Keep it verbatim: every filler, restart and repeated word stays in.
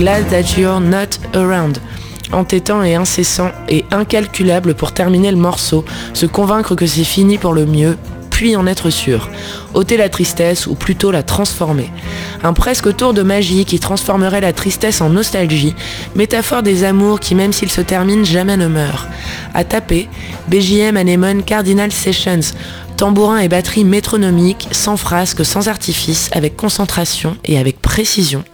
Glad that you're not around. Entêtant et incessant et incalculable pour terminer le morceau, se convaincre que c'est fini pour le mieux, puis en être sûr. Ôter la tristesse ou plutôt la transformer. Un presque tour de magie qui transformerait la tristesse en nostalgie, métaphore des amours qui même s'ils se terminent jamais ne meurent. À taper, B J M Anemone Cardinal Sessions, tambourin et batterie métronomique, sans frasque, sans artifice, avec concentration et avec précision.